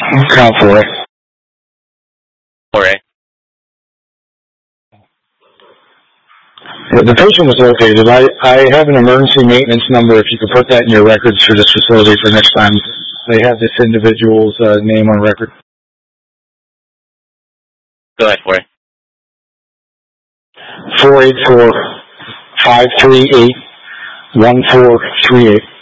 Count 4A. 4A. The patient was located. I have an emergency maintenance number. If you could put that in your records for this facility for next time. They have this individual's name on record. Go ahead, 4A. 484-538-1438.